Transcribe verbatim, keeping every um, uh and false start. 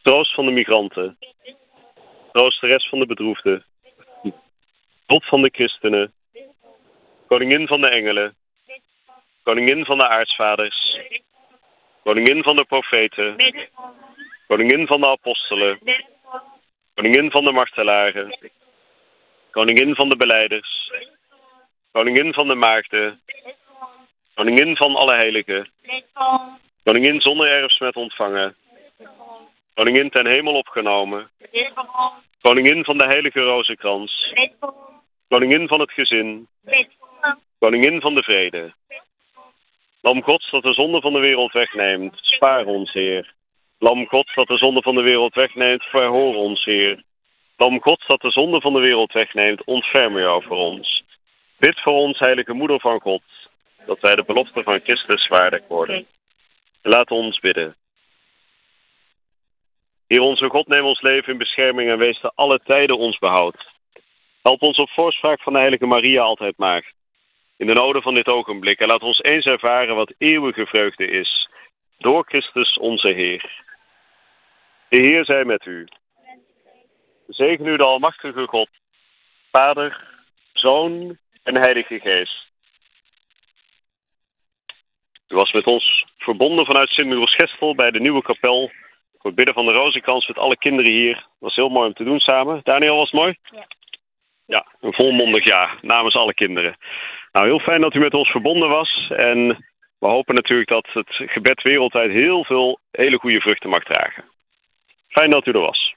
Troost van de migranten. Troosteres van de bedroefden. God van de christenen. Koningin van de engelen. Koningin van de aartsvaders. Koningin van de profeten. Koningin van de apostelen. Koningin van de martelaren. Koningin van de belijders. Koningin van de maagden. Koningin van alle heiligen. Koningin zonder erfsmet ontvangen. Koningin ten hemel opgenomen. Koningin van de heilige rozenkrans. Koningin van het gezin. Koningin van de vrede. Lam Gods dat de zonde van de wereld wegneemt, spaar ons, Heer. Lam Gods dat de zonde van de wereld wegneemt, verhoor ons, Heer. Lam Gods dat de zonde van de wereld wegneemt, ontferm u over ons. Bid voor ons, heilige moeder van God, dat wij de belofte van Christus waardig worden. Laat ons bidden. Heer onze God, neem ons leven in bescherming en wees te alle tijden ons behoud. Help ons op voorspraak van de heilige Maria altijd maagd. In de noden van dit ogenblik en laat ons eens ervaren wat eeuwige vreugde is. Door Christus onze Heer. De Heer zij met u. Zegen u de almachtige God, Vader, Zoon en Heilige Geest. U was met ons verbonden vanuit Sint-Michiels-Gestel bij de nieuwe kapel. Voor het bidden van de rozenkrans met alle kinderen hier. Dat was heel mooi om te doen samen. Daniel, was het mooi? Ja. Ja, een volmondig ja, namens alle kinderen. Nou, heel fijn dat u met ons verbonden was. En we hopen natuurlijk dat het gebed wereldwijd heel veel hele goede vruchten mag dragen. Fijn dat u er was.